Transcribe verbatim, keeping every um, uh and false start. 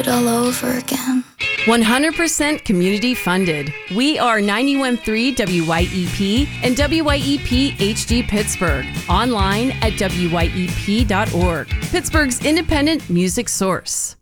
it all over again. one hundred percent community funded. We are ninety-one point three W Y E P and W Y E P H D Pittsburgh. Online at W Y E P dot org. Pittsburgh's independent music source.